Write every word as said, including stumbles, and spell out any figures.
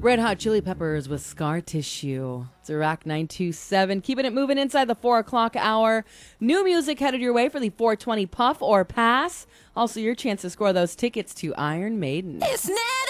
Red Hot Chili Peppers with Scar Tissue. It's Iraq nine two seven. Keeping it moving inside the four o'clock hour. New music headed your way for the four twenty Puff or Pass. Also, your chance to score those tickets to Iron Maiden. It's not